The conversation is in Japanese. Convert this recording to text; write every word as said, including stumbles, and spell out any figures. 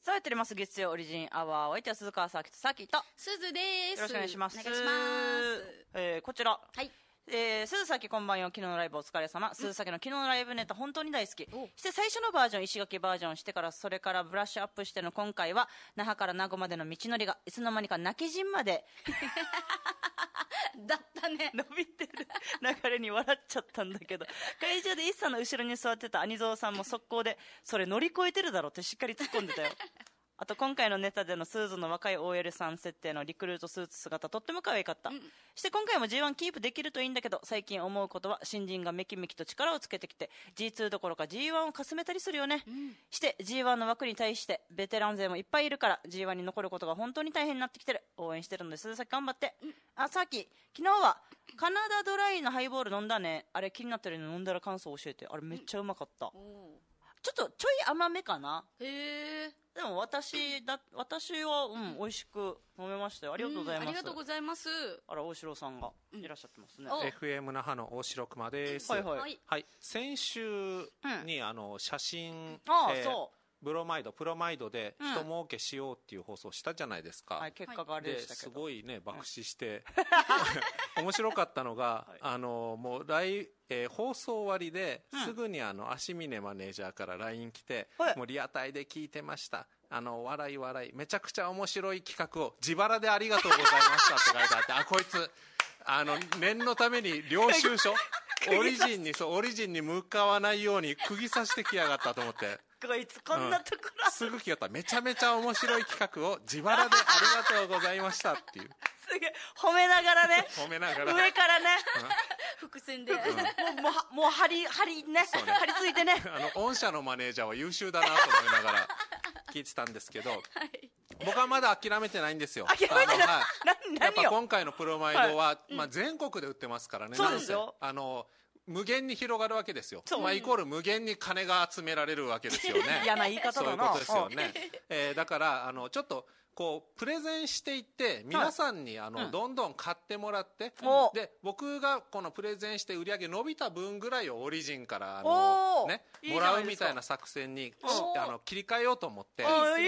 さあ、やっております。月曜オリジンアワー。お相手は鈴川さきとさきと。 すずです。 よろしくお願いします。 お願いします。 えー、こちら。 はい。 えー、鈴崎こんばんよ、昨日のライブお疲れ様。鈴崎の昨日のライブネタ本当に大好き。して最初のバージョン、石垣バージョンしてから、それからブラッシュアップしての今回は、那覇から名護までの道のりが、いつの間にか泣き陣まで。 だったね。 伸びてる流れに笑っちゃったんだけど、会場で一茶の後ろに座ってた兄蔵さんも速攻で、それ乗り越えてるだろってしっかり突っ込んでたよ。あと今回のネタでのスーズの若い オーエル さん設定のリクルートスーツ姿とっても可愛かった、うん、して今回も ジーワン キープできるといいんだけど、最近思うことは新人がメキメキと力をつけてきて ジーツー どころか ジーワン をかすめたりするよね、うん、して ジーワン の枠に対してベテラン勢もいっぱいいるから ジーワン に残ることが本当に大変になってきてる。応援してるので鈴崎頑張って、うん、あ、さっき昨日はカナダドライのハイボール飲んだね。あれ気になってるの飲んだら感想教えて。あれめっちゃうまかった、うん、ちょっとちょい甘めかな。 へえ。 でも私だ私は、うん、美味しく飲めましたよ。ありがとうございます、うん、 ありがとうございます。 あら、大城さんがいらっしゃってますね、 うん、エフエム 那覇の大城熊です。 はいはい、 はい、先週に、うん、あの写真、 ああ、えー、そうブロマイドプロマイドで人儲けしようっていう放送したじゃないですか、 はい、結果があれでしたけど、 すごいね爆死して、うん、面白かったのが、はい、あのもう来、えー、放送終わりですぐにあの足峰マネージャーから ライン 来て、はい、もうリアタイで聞いてました、あの笑い笑いめちゃくちゃ面白い企画を自腹でありがとうございましたって書いてあって、あ、こいつあの念のために領収書オリジンにそうオリジンに向かわないように釘刺してきやがったと思って、 こいつこんなところ、 うん、すぐ来やった。めちゃめちゃ面白い企画を自腹でありがとうございましたっていう、 すげえ褒めながらね褒めながら上からね、 うん、伏線で、うん、 もうもうもう張り張りね、ね張り付いてねあの御社のマネージャーは優秀だなと思いながら聞いてたんですけど、はい、僕はまだ諦めてないんですよ。 諦めてない、はい、 やっぱ今回のプロマイドは、はい、まあ、全国で売ってますからね、 そうですよ、 あの無限に広がるわけですよ、まあ、イコール無限に金が集められるわけですよね嫌な言い方だな、 そういうことですよね、えー、だからあのちょっとこうプレゼンしていって皆さんにあの、うん、どんどん買ってもらって、うん、で僕がこのプレゼンして売り上げ伸びた分ぐらいをオリジンからあの、ね、もらうみたいな作戦にあの切り替えようと思って、